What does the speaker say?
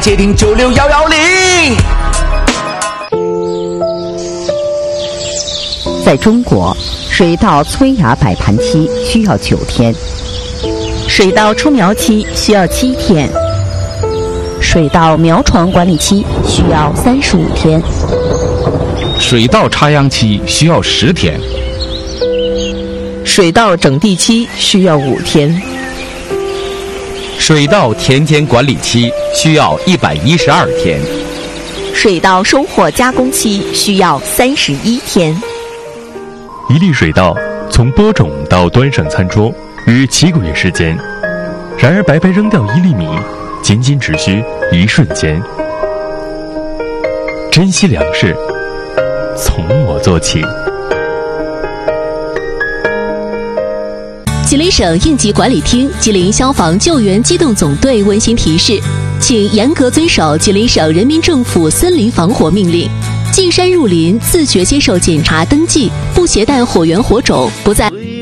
接听96110。 在中国，水稻催芽摆盘期需要9天，水稻出苗期需要7天，水稻苗床管理期需要35天， 水稻插秧期需要10天， 水稻整地期需要5天， 水稻田间管理期需要112天， 水稻收获加工期需要31天。 一粒水稻从播种到端上餐桌约7个月时间，然而白白扔掉1粒米，仅仅只需1瞬间。珍惜粮食，从我做起。 吉林省应急管理厅、吉林消防救援机动总队温馨提示，请严格遵守吉林省人民政府森林防火命令。进山入林，自觉接受检查登记，不携带火源火种，不在